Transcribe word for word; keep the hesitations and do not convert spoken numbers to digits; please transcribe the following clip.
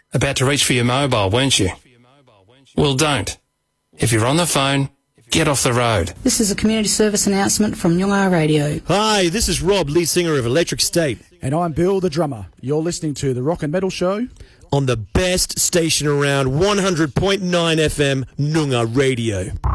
About to reach for your mobile, weren't you? Well, don't. If you're on the phone, get off the road. This is a community service announcement from Noongar Radio. Hi, this is Rob, lead singer of Electric State. And I'm Bill, the drummer. You're listening to The Rock and Metal Show on the best station around, one hundred point nine F M, Noongar Radio.